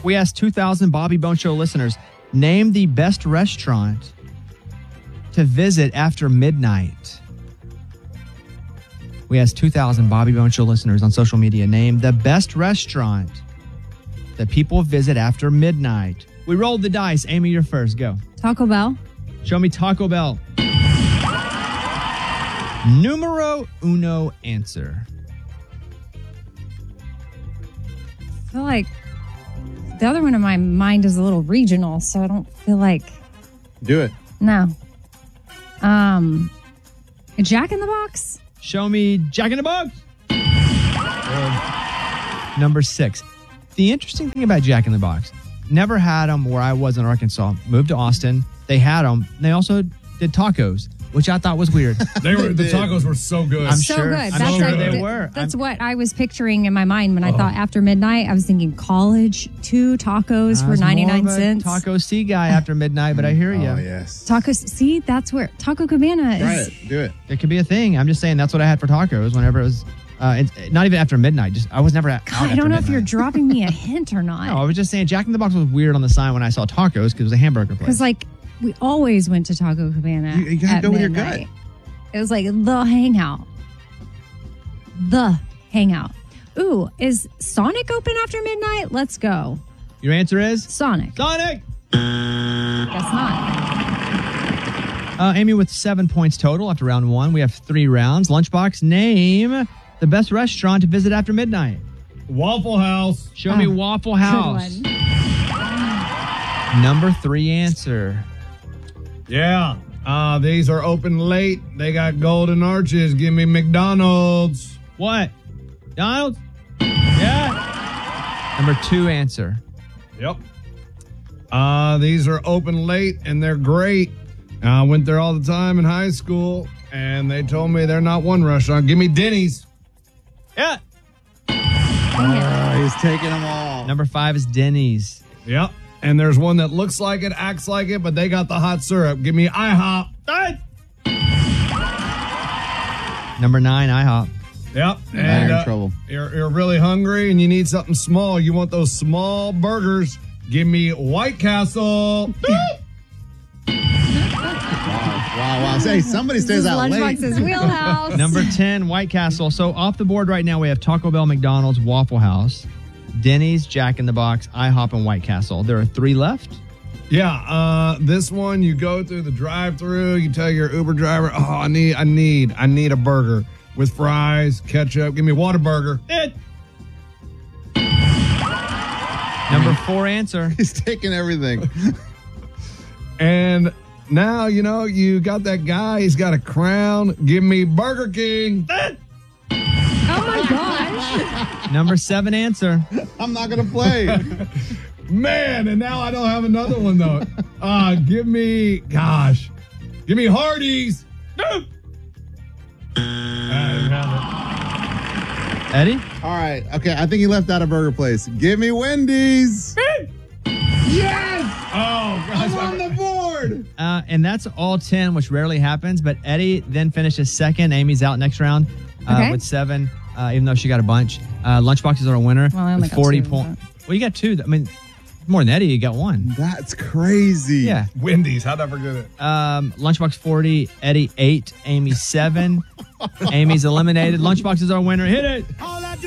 We asked 2,000 Bobby Bone Show listeners, name the best restaurant to visit after midnight. We asked 2,000 Bobby Bone Show listeners on social media, name the best restaurant that people visit after midnight. We rolled the dice. Amy, you're first. Go. Taco Bell. Show me Taco Bell. Numero uno answer. I feel like the other one in my mind is a little regional, so I don't feel like. Do it. No. Jack in the Box? Show me Jack in the Box. Number 6. The interesting thing about Jack in the Box, never had them where I was in Arkansas. Moved to Austin. They had them. They also did tacos, which I thought was weird. The tacos were so good. I'm So sure. good. I'm sure they were. That's what I was picturing in my mind when I thought after midnight. I was thinking college, 2 tacos for 99 cents. Taco C guy after midnight, but I hear you. Oh, yes. Tacos. See, that's where Taco Cabana is. Try it. Do it. It could be a thing. I'm just saying that's what I had for tacos whenever it was, not even after midnight. Just I was never out. God, I don't know if you're dropping me a hint or not. No, I was just saying Jack in the Box was weird on the sign when I saw tacos because it was a hamburger place. Because we always went to Taco Cabana. You gotta at go with your midnight. gut. It was like the hangout. The hangout. Ooh, is Sonic open after midnight? Let's go. Your answer is? Sonic. Sonic! Guess not. Amy with 7 points total after round 1. We have 3 rounds. Lunchbox, name the best restaurant to visit after midnight. Waffle House. Show me Waffle House. Good one. Number 3 answer. Yeah. These are open late. They got golden arches. Give me McDonald's. What? Donald? Yeah. Number 2 answer. Yep. These are open late and they're great. I went there all the time in high school and they told me they're not one restaurant. Give me Denny's. Yeah. He's taking them all. Number 5 is Denny's. Yep. And there's one that looks like it, acts like it, but they got the hot syrup. Give me IHOP. Number 9, IHOP. Yep. Now And you're in trouble. You're really hungry and you need something small. You want those small burgers. Give me White Castle. Wow. Say, somebody stays This is out late. Lunchbox's wheelhouse. Number 10, White Castle. So off the board right now, we have Taco Bell, McDonald's, Waffle House, Denny's, Jack in the Box, IHOP, and White Castle. There are 3 left. Yeah, this one you go through the drive-through. You tell your Uber driver, "Oh, I need a burger with fries, ketchup. Give me Whataburger." Number 4 answer. He's taking everything. And now you got that guy. He's got a crown. Give me Burger King. Oh my gosh. Number 7 answer. I'm not going to play. Man, and now I don't have another one though. Give me Hardee's. Eddie? All right. Okay. I think he left out a burger place. Give me Wendy's. Yes! Oh, gosh. I'm on the board. And that's all 10, which rarely happens. But Eddie then finishes second. Amy's out next round Okay. with 7, even though she got a bunch. Lunchboxes are a winner Well, I only with got 40 2, points. Well, you got 2. I mean, more than Eddie, you got 1. That's crazy. Yeah. Wendy's. How'd I forget it? Lunchbox 40, Eddie 8, Amy 7. Amy's eliminated. Lunchbox is our winner. Hit it.